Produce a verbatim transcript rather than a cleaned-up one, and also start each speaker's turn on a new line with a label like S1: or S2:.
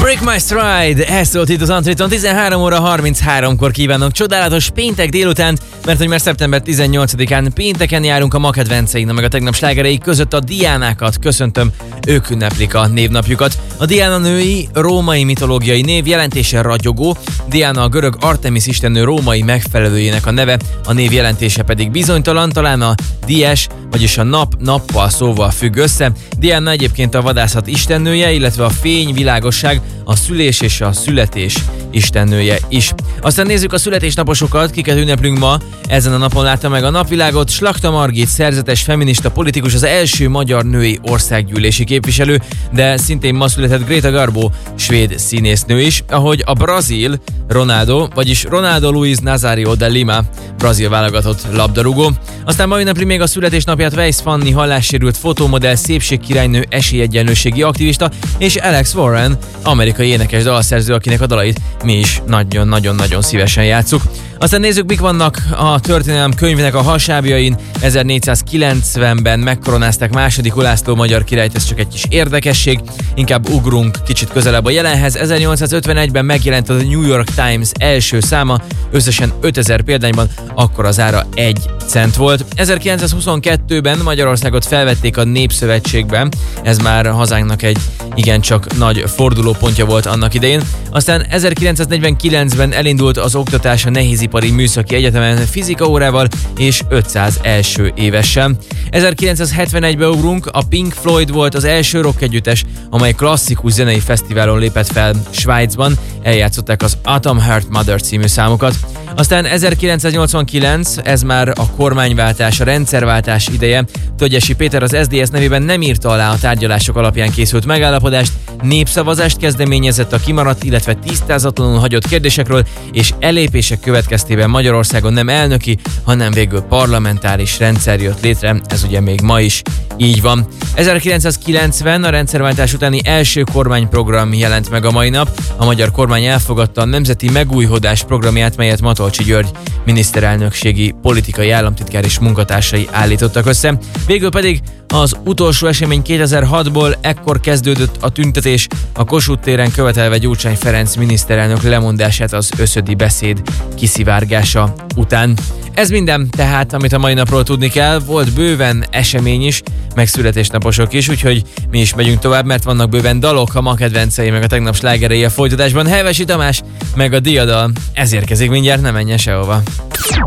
S1: Break My Stride, ez szólt itt az Antriton, tizenhárom óra harmincháromkor kívánok csodálatos péntek délutánt, mert hogy már szeptember tizennyolcadikán pénteken járunk a ma kedvencein, meg a tegnap slágerei között a Diánákat köszöntöm, ők ünneplik a névnapjukat. A Diana női római mitológiai név, jelentése ragyogó, Diana a görög Artemis istennő római megfelelőjének a neve, a név jelentése pedig bizonytalan, talán a dies, vagyis a nap nappal szóval függ össze. Diana egyébként a vadászat istennője, illetve a fény, világosság, a szülés és a születés istennője is. Aztán nézzük a születésnaposokat, kiket ünneplünk ma. Ezen a napon látta meg a napvilágot Slachta Margit, szerzetes, feminista politikus, az első magyar női országgyűlési képviselő, de szintén ma született Greta Garbo, svéd színésznő is, ahogy a brazil Ronaldo, vagyis Ronaldo Luiz Nazario de Lima, brazil válogatott labdarúgó. Aztán ma ünnepli még a születésnapját Weiss Fanni, hallássérült fotómodell, szépségkirálynő, esélyegyenlőségi aktivista, és Alex Warren, amerikai énekes dalszerző, akinek a dalait mi is nagyon-nagyon-nagyon szívesen játsszuk. Aztán nézzük, mik vannak a történelem könyvnek a hasábjain. ezernégyszázkilencvenben megkoronázták második Ulászló magyar királyt, ez csak egy kis érdekesség. Inkább ugrunk kicsit közelebb a jelenhez. ezernyolcszázötvenegyben megjelent a New York Times első száma, összesen ötezer példányban, akkor az ára egy cent volt. ezerkilencszázhuszonkettőben Magyarországot felvették a Népszövetségbe, ez már hazánknak egy igencsak nagy fordulópontja volt annak idején. Aztán ezerkilencszáznegyvenkilencben elindult az oktatás a Nehézipari Műszaki Egyetemen fizika órával és ötszáz első évesen. ezerkilencszázhetvenegyben ugrunk, a Pink Floyd volt az első rockegyüttes, amely klasszikus zenei fesztiválon lépett fel Svájcban, eljátszották az Atom Heart Mother című számokat. Aztán ezerkilencszáznyolcvankilenc, ez már a kormányváltás, a rendszerváltás ideje. Tögyesi Péter az es zé dé es nevében nem írta alá a tárgyalások alapján készült megállapodást, népszavazást kezdeményezett a kimaradt, illetve tisztázatlanul hagyott kérdésekről, és elépések következtében Magyarországon nem elnöki, hanem végül parlamentáris rendszer jött létre, ez ugye még ma is így van. ezerkilencszázkilencven a rendszerváltás utáni első kormányprogram jelent meg a mai nap. A magyar kormány elfogadta a Nemzeti Megújhodás programját, melyet Matolcsy György miniszterelnökségi politikai államtitkár és munkatársai állítottak össze. Végül pedig az utolsó esemény kétezer-hatból, ekkor kezdődött a tüntetés a Kossuth téren, követelve Gyurcsány Ferenc miniszterelnök lemondását az összödi beszéd kiszivárgása után. Ez minden tehát, amit a mai napról tudni kell. Volt bőven esemény is, meg születésnaposok is, úgyhogy mi is megyünk tovább, mert vannak bőven dalok, a ma kedvencei, meg a tegnap slágerei a folytatásban. Helvesi Tamás, meg a Diadal, ez érkezik mindjárt, ne menjen sehova.